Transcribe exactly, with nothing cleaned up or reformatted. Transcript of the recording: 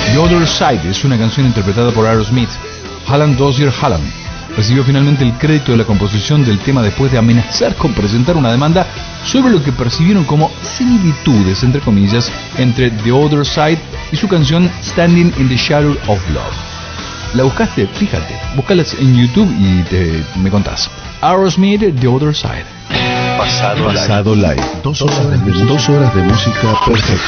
The Other Side es una canción interpretada por Aerosmith. Alan Dozier Hallam recibió finalmente el crédito de la composición del tema después de amenazar con presentar una demanda sobre lo que percibieron como similitudes, entre comillas, entre The Other Side y su canción Standing in the Shadow of Love. ¿La buscaste? Fíjate, búscalas en YouTube y te, me contás. Aerosmith, The Other Side. Pasado, Pasado Live. Dos horas de, dos horas de música perfecta.